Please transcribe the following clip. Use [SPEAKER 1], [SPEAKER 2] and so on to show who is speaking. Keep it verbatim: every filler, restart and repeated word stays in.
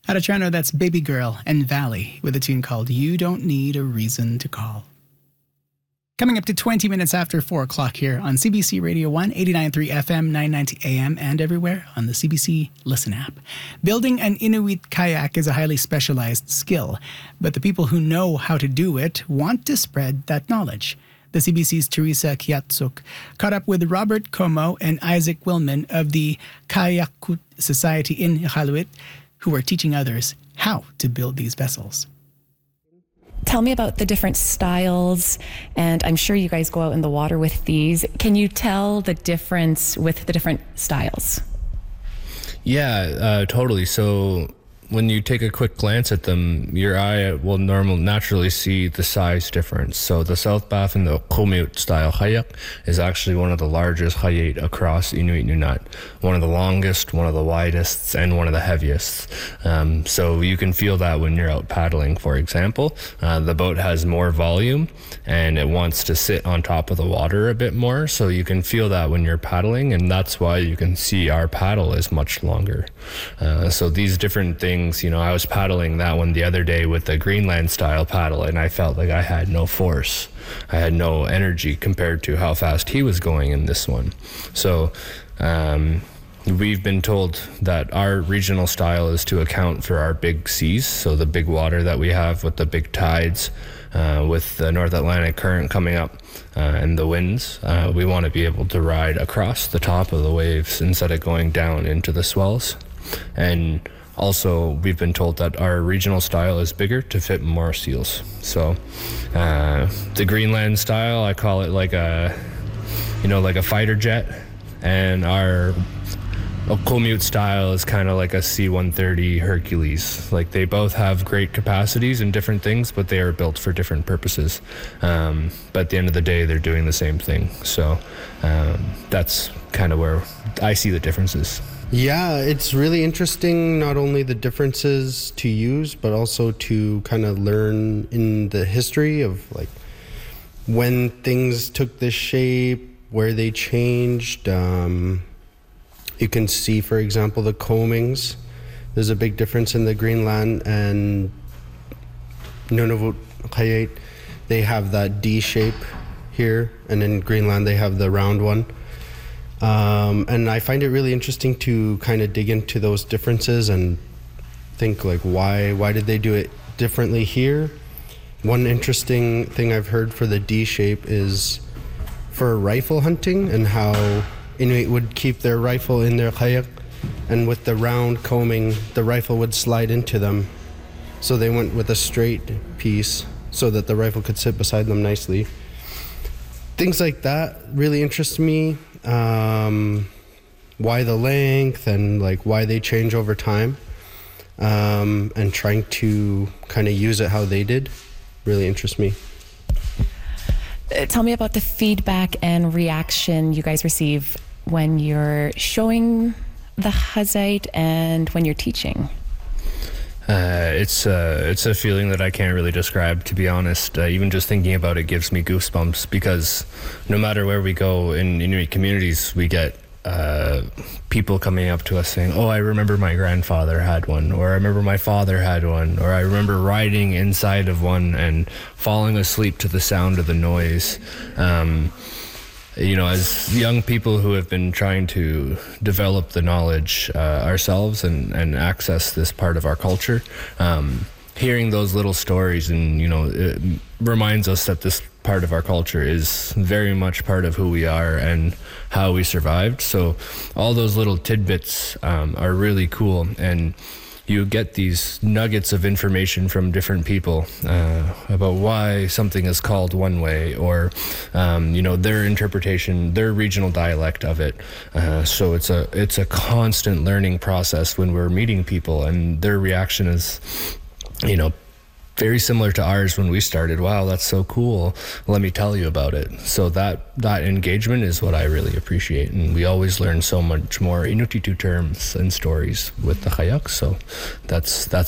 [SPEAKER 1] Out of Toronto, that's Baby Girl and Valley with a tune called You Don't Need a Reason to Call. Coming up to twenty minutes after four o'clock here on C B C Radio one, eighty-nine point three F M, nine ninety A M, and everywhere on the C B C Listen app. Building an Inuit kayak is a highly specialized skill, but the people who know how to do it want to spread that knowledge. The C B C's Teresa Kiatsuk caught up with Robert Como and Isaac Willman of the Kayakut Society in Iqaluit, who are teaching others how to build these vessels.
[SPEAKER 2] Tell me about the different styles, and I'm sure you guys go out in the water with these. Can you tell the difference with the different styles?
[SPEAKER 3] Yeah, uh, totally. So when you take a quick glance at them, your eye will normally naturally see the size difference. So the South Baffin, the Komiut style kayak, is actually one of the largest kayak across Inuit Nunat. One of the longest, one of the widest, and one of the heaviest. Um, so you can feel that when you're out paddling, for example. Uh, the boat has more volume and it wants to sit on top of the water a bit more. So you can feel that when you're paddling, and that's why you can see our paddle is much longer. Uh, so these different things, you know, I was paddling that one the other day with the Greenland style paddle, and I felt like I had no force. I had no energy compared to how fast he was going in this one. So um, we've been told that our regional style is to account for our big seas, so the big water that we have with the big tides, uh, with the North Atlantic current coming up uh, and the winds. Uh, we want to be able to ride across the top of the waves instead of going down into the swells. And also, we've been told that our regional style is bigger to fit more seals. So uh, the Greenland style, I call it like a, you know, like a fighter jet. And our Komiut style is kind of like a C one thirty Hercules. Like, they both have great capacities and different things, but they are built for different purposes. Um, but at the end of the day, they're doing the same thing. So um, that's kind of where I see the differences.
[SPEAKER 4] Yeah, it's really interesting, not only the differences to use, but also to kind of learn in the history of like when things took this shape, where they changed. Um, you can see, for example, the combings. There's a big difference in the Greenland and Nunavut kayak. They have that D shape here, and in Greenland they have the round one. Um, and I find it really interesting to kind of dig into those differences and think like, why why did they do it differently here? One interesting thing I've heard for the D shape is for rifle hunting, and how Inuit would keep their rifle in their kayak, and with the round combing, the rifle would slide into them. So they went with a straight piece so that the rifle could sit beside them nicely. Things like that really interest me. Um, why the length, and like why they change over time, um, and trying to kind of use it how they did really interests me.
[SPEAKER 2] Uh, tell me about the feedback and reaction you guys receive when you're showing the Chazait and when you're teaching.
[SPEAKER 3] Uh, it's uh, it's a feeling that I can't really describe, to be honest. Uh, even just thinking about it gives me goosebumps, because no matter where we go in Inuit communities, we get uh, people coming up to us saying, "Oh, I remember my grandfather had one," or "I remember my father had one," or "I remember riding inside of one and falling asleep to the sound of the noise." Um, You know, as young people who have been trying to develop the knowledge uh, ourselves and, and access this part of our culture, um, hearing those little stories, and, you know, it reminds us that this part of our culture is very much part of who we are and how we survived. So all those little tidbits um, are really cool, and you get these nuggets of information from different people uh, about why something is called one way, or um, you know, their interpretation, their regional dialect of it. Uh, so it's a it's a constant learning process when we're meeting people, and their reaction is, you know, very similar to ours when we started. Wow, that's so cool. Let me tell you about it. So that that engagement is what I really appreciate, and we always learn so much more Inuktitut terms and stories with the kayak. So that's that's